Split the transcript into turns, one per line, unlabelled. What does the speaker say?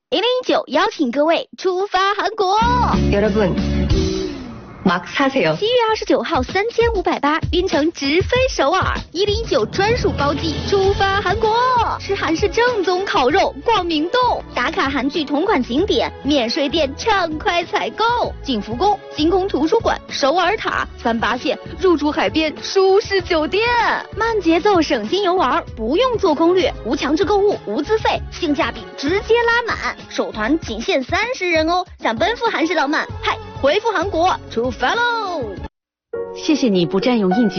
1019邀请各位出发韩国。
여러분 막 사세요.
7月29号3580晕乘直飞首尔，109专属包机出发韩国，吃韩式正宗烤肉，逛明洞，打卡韩剧同款景点，免税店畅快采购，景福宫、星空图书馆、首尔塔、38线入住海边舒适酒店，慢节奏省心游玩，不用做攻略，无强制购物，无资费，性价比直接拉满，首团仅限30人哦，想奔赴韩式浪漫，嗨，回复韩国出发喽！
谢谢你不占用应急